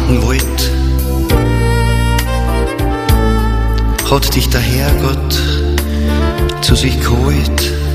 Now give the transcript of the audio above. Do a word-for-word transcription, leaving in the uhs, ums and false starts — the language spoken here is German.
verwandeln wollt, hat dich der Herrgott zu sich geholt.